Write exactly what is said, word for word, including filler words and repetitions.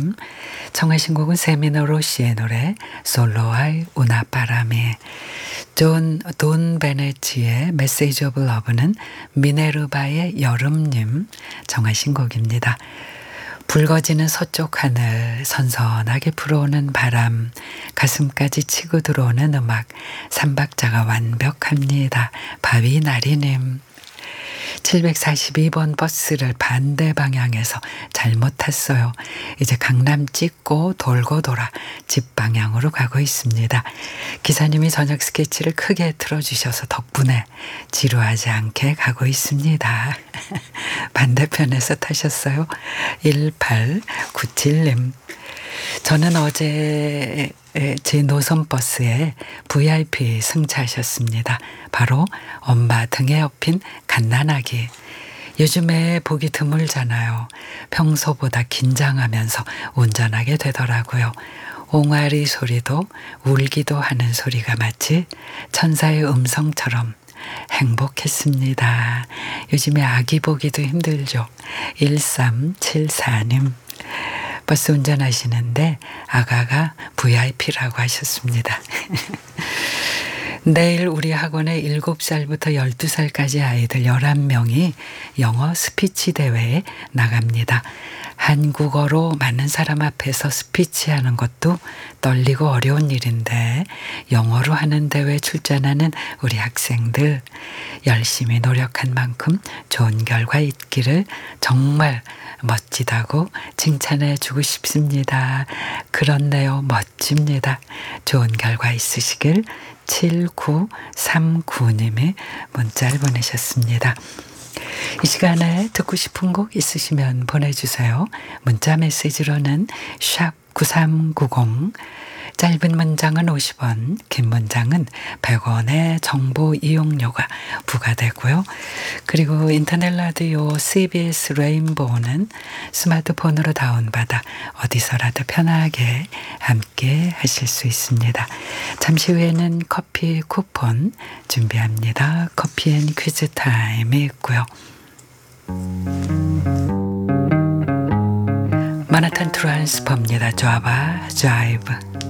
님 청하신 곡은 세미노 씨의 노래 솔로아이 우나 바람에. 존, 돈 베네치의 메시지 오브 러브는 미네르바의 여름님 청하신 곡입니다. 붉어지는 서쪽 하늘, 선선하게 불어오는 바람, 가슴까지 치고 들어오는 음악, 삼박자가 완벽합니다. 바위나리님. 칠백사십이 번 버스를 반대 방향에서 잘못 탔어요. 이제 강남 찍고 돌고 돌아 집 방향으로 가고 있습니다. 기사님이 저녁 스케치를 크게 틀어주셔서 덕분에 지루하지 않게 가고 있습니다. 반대편에서 타셨어요. 일팔구칠 님. 저는 어제 제 노선버스에 브이아이피 승차하셨습니다. 바로 엄마 등에 업힌 갓난아기. 요즘에 보기 드물잖아요. 평소보다 긴장하면서 운전하게 되더라고요. 옹알이 소리도 울기도 하는 소리가 마치 천사의 음성처럼 행복했습니다. 요즘에 아기 보기도 힘들죠. 일삼칠사 님. 버스 운전하시는데 아가가 브이아이피라고 하셨습니다. 내일 우리 학원에 일곱 살부터 열두 살까지 아이들 열한 명이 영어 스피치 대회에 나갑니다. 한국어로 많은 사람 앞에서 스피치하는 것도 떨리고 어려운 일인데 영어로 하는 대회에 출전하는 우리 학생들 열심히 노력한 만큼 좋은 결과 있기를 정말 멋지다고 칭찬해 주고 싶습니다. 그렇네요. 멋집니다. 좋은 결과 있으시길 칠구삼구 님이 문자를 보내셨습니다. 이 시간에 듣고 싶은 곡 있으시면 보내주세요. 문자 메시지로는 샵 구삼구공, 짧은 문장은 오십 원, 긴 문장은 백 원의 정보 이용료가 부과되고요. 그리고 인터넷 라디오 씨비에스 레인보우는 스마트폰으로 다운받아 어디서라도 편하게 함께 하실 수 있습니다. 잠시 후에는 커피 쿠폰 준비합니다. 커피 앤 퀴즈 타임이 있고요. 마나탄 트랜스퍼입니다. 좌바 드라이브.